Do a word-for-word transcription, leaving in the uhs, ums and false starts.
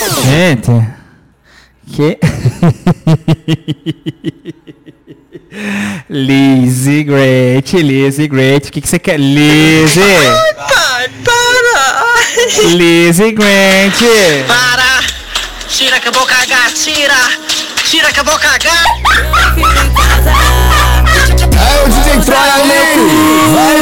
Gente, que... Lizzie Great, Lizzie Great, o que, que você quer? Lizzie! Ai, pai, para! Ai. Lizzie Great! Para! Tira que eu vou cagar, tira! Tira que eu vou cagar! É o D J Troia, Ney! Vai